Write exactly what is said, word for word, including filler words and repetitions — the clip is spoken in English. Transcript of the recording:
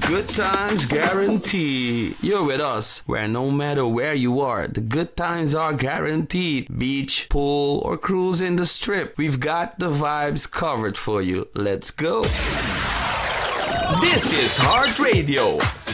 Good times guaranteed. You're with us, where no matter where you are, the good times are guaranteed. Beach, pool, or cruise in the strip, we've got the vibes covered for you. Let's go. This is Heart Radio.